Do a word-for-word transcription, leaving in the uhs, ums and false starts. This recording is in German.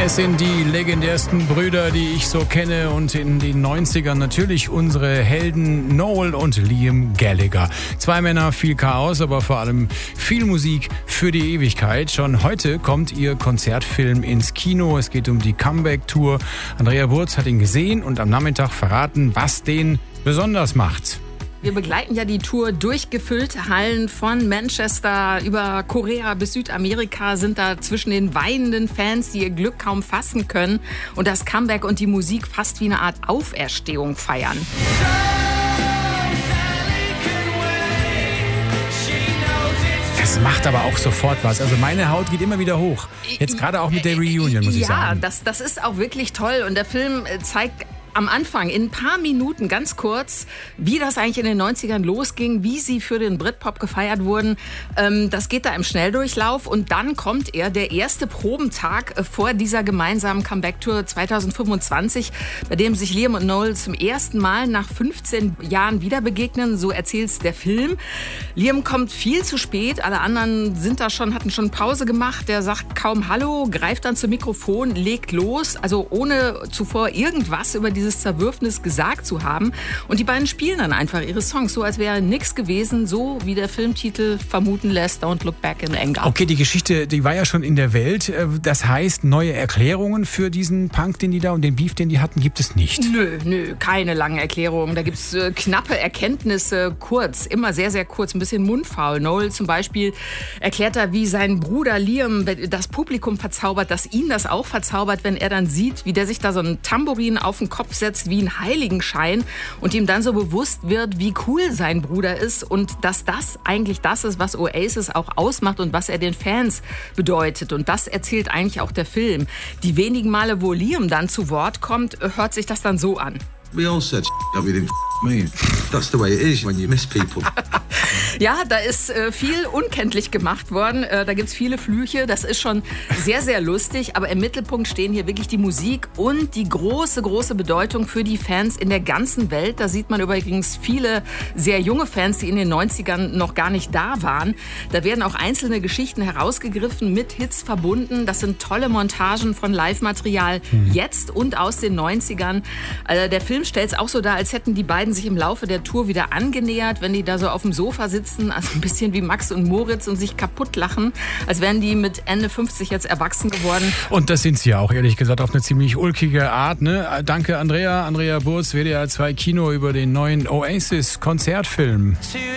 Es sind die legendärsten Brüder, die ich so kenne, und in den neunzigern natürlich unsere Helden Noel und Liam Gallagher. Zwei Männer, viel Chaos, aber vor allem viel Musik für die Ewigkeit. Schon heute kommt ihr Konzertfilm ins Kino. Es geht um die Comeback-Tour. Andrea Burz hat ihn gesehen und am Nachmittag verraten, was den besonders macht. Wir begleiten ja die Tour durch gefüllte Hallen von Manchester über Korea bis Südamerika, sind da zwischen den weinenden Fans, die ihr Glück kaum fassen können und das Comeback und die Musik fast wie eine Art Auferstehung feiern. Das macht aber auch sofort was. Also meine Haut geht immer wieder hoch. Jetzt gerade auch mit der Reunion, muss ich ja, sagen. Ja, das, das ist auch wirklich toll und der Film zeigt am Anfang, in ein paar Minuten, ganz kurz, wie das eigentlich in den neunzigern losging, wie sie für den Britpop gefeiert wurden. Ähm, das geht da im Schnelldurchlauf und dann kommt er, der erste Probentag äh, vor dieser gemeinsamen Comeback-Tour zwanzig fünfundzwanzig, bei dem sich Liam und Noel zum ersten Mal nach fünfzehn Jahren wieder begegnen, so erzählt's der Film. Liam kommt viel zu spät, alle anderen sind da schon, hatten schon Pause gemacht, der sagt kaum Hallo, greift dann zum Mikrofon, legt los, also ohne zuvor irgendwas über die dieses Zerwürfnis gesagt zu haben. Und die beiden spielen dann einfach ihre Songs, so als wäre nichts gewesen, so wie der Filmtitel vermuten lässt, Don't Look Back in Anger. Okay, die Geschichte, die war ja schon in der Welt. Das heißt, neue Erklärungen für diesen Punk, den die da und den Beef, den die hatten, gibt es nicht? Nö, nö, keine langen Erklärungen. Da gibt es äh, knappe Erkenntnisse, kurz, immer sehr, sehr kurz, ein bisschen mundfaul. Noel zum Beispiel erklärt da, wie sein Bruder Liam das Publikum verzaubert, dass ihn das auch verzaubert, wenn er dann sieht, wie der sich da so ein Tambourin auf den Kopf setzt wie ein Heiligenschein und ihm dann so bewusst wird, wie cool sein Bruder ist und dass das eigentlich das ist, was Oasis auch ausmacht und was er den Fans bedeutet. Und das erzählt eigentlich auch der Film. Die wenigen Male, wo Liam dann zu Wort kommt, hört sich das dann so an. We all said I didn't me. That's the way it is when you miss people. Ja, da ist äh, viel unkenntlich gemacht worden. Äh, da gibt's viele Flüche. Das ist schon sehr, sehr lustig. Aber im Mittelpunkt stehen hier wirklich die Musik und die große, große Bedeutung für die Fans in der ganzen Welt. Da sieht man übrigens viele sehr junge Fans, die in den neunzigern noch gar nicht da waren. Da werden auch einzelne Geschichten herausgegriffen, mit Hits verbunden. Das sind tolle Montagen von Live-Material mhm. jetzt und aus den neunzigern. Also der Film stellt es auch so dar, als hätten die beiden sich im Laufe der Tour wieder angenähert, wenn die da so auf dem Sofa sitzen, also ein bisschen wie Max und Moritz und sich kaputt lachen, als wären die mit Ende fünfzig jetzt erwachsen geworden. Und das sind sie ja auch, ehrlich gesagt, auf eine ziemlich ulkige Art. Ne? Danke, Andrea. Andrea Burz, W D R zwei Kino über den neuen Oasis-Konzertfilm.